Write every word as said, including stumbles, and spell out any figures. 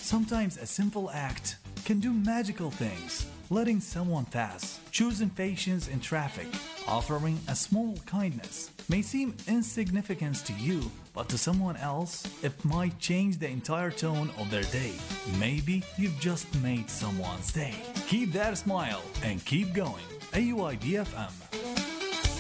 Sometimes a simple act can do magical things. Letting someone pass, choosing patience in traffic, offering a small kindness may seem insignificant to you, but to someone else, it might change the entire tone of their day. Maybe you've just made someone's day. Keep that smile and keep going. A U I D F M.